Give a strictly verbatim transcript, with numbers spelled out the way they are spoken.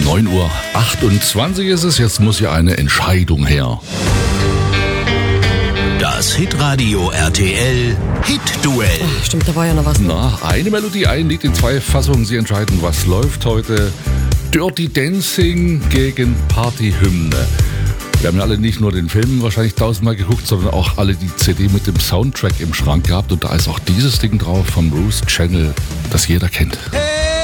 neun Uhr achtundzwanzig ist es, jetzt muss hier eine Entscheidung her. Das Hitradio R T L Hit-Duell. Ach, stimmt, da war ja noch was. Na, eine Melodie, ein Lied in zwei Fassungen. Sie entscheiden, was läuft heute. Dirty Dancing gegen Partyhymne. Wir haben ja alle nicht nur den Film wahrscheinlich tausendmal geguckt, sondern auch alle die C D mit dem Soundtrack im Schrank gehabt. Und da ist auch dieses Ding drauf vom Bruce Channel, das jeder kennt.